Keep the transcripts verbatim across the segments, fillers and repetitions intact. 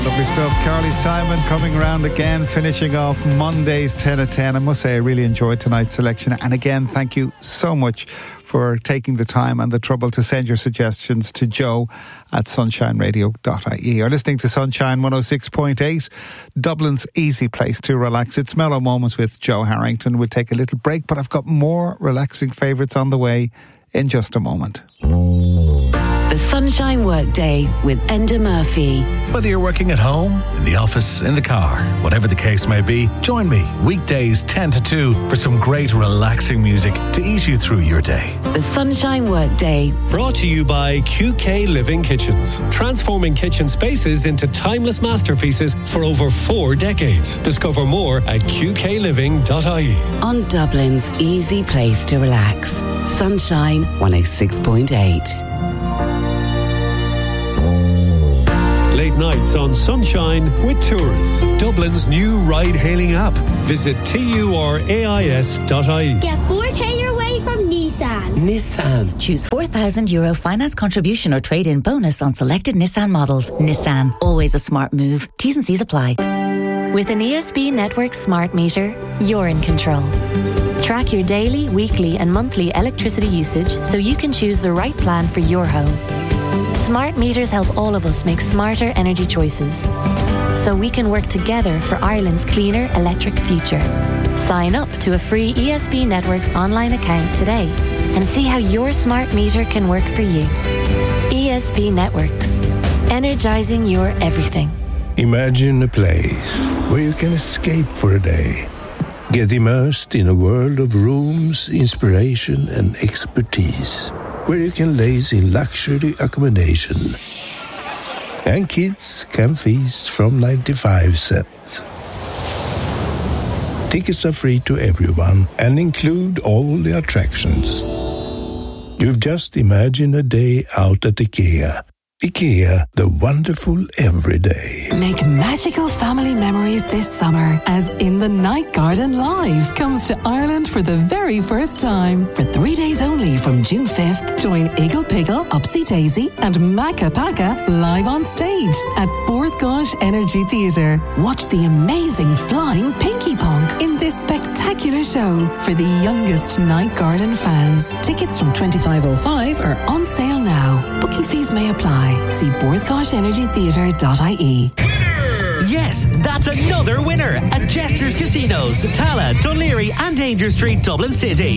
Lovely stuff. Carly Simon coming around again, finishing off Monday's ten at ten. I must say I really enjoyed tonight's selection. And again, thank you so much for taking the time and the trouble to send your suggestions to Joe at sunshine radio dot I E. You're listening to Sunshine one oh six point eight, Dublin's easy place to relax. It's Mellow Moments with Joe Harrington. We'll take a little break, but I've got more relaxing favourites on the way in just a moment. The Sunshine Workday with Enda Murphy. Whether you're working at home, in the office, in the car, whatever the case may be, join me weekdays ten to two for some great relaxing music to ease you through your day. The Sunshine Workday. Brought to you by Q K Living Kitchens. Transforming kitchen spaces into timeless masterpieces for over four decades. Discover more at q k living dot I E. On Dublin's easy place to relax. Sunshine one oh six point eight. Late nights on Sunshine with Tours, Dublin's new ride-hailing app. Visit turais dot I E. Get four K your way from Nissan. Nissan. Choose four thousand euro finance contribution or trade-in bonus on selected Nissan models. Nissan. Always a smart move. T's and C's apply. With an E S B Network smart meter, you're in control. Track your daily, weekly and monthly electricity usage so you can choose the right plan for your home. Smart meters help all of us make smarter energy choices, so we can work together for Ireland's cleaner electric future. Sign up to a free E S B Networks online account today and see how your smart meter can work for you. E S B Networks. Energizing your everything. Imagine a place where you can escape for a day. Get immersed in a world of rooms, inspiration and expertise, where you can laze in luxury accommodation. And kids can feast from ninety-five cents. Tickets are free to everyone and include all the attractions. You've just imagined a day out at IKEA. IKEA, the wonderful everyday. Make magical family memories this summer as In the Night Garden Live comes to Ireland for the very first time. For three days only from June fifth, join Eagle Piggle, Upsy Daisy and Maca Paca live on stage at Bord Gáis Energy Theatre. Watch the amazing flying Pinky Punk in this spectacular show for the youngest Night Garden fans. Tickets from twenty-five oh five are on sale now. Booking fees may apply. See bord gáis energy theatre dot I E. Yes, that's another winner at Jester's Casinos, Tala, Dunleary and Danger Street, Dublin City.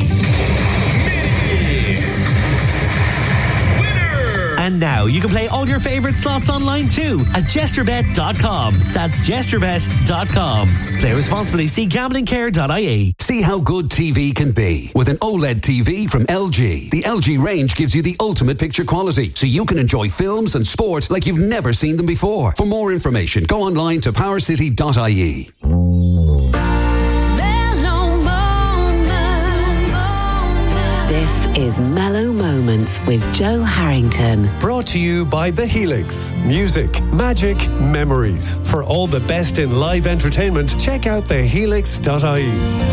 And now you can play all your favourite slots online too at jester bet dot com. That's jester bet dot com. Play responsibly. See gambling care dot I E. See how good T V can be with an OLED T V from L G. The L G range gives you the ultimate picture quality, so you can enjoy films and sport like you've never seen them before. For more information, go online to power city dot I E. This is Mellow Moments with Joe Harrington. Brought to you by The Helix. Music, magic, memories. For all the best in live entertainment, check out the helix dot I E.